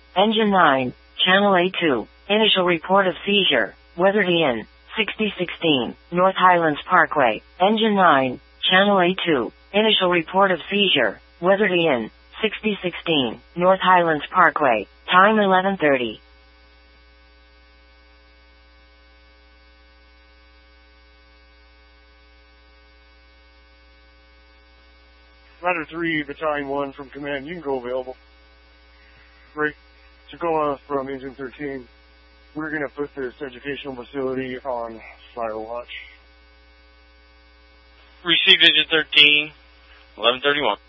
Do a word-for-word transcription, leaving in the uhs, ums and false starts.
Engine nine, Channel A two. Initial report of seizure. Weatherly Inn, sixty sixteen, North Highlands Parkway. Engine nine, Channel A two. Initial report of seizure. Weatherly Inn, sixty sixteen, North Highlands Parkway. Time eleven thirty. Ladder three, Battalion one from Command, you can go available. Great. Tacoma from Engine thirteen. We're going to put this educational facility on fire watch. Received Engine thirteen, eleven thirty-one.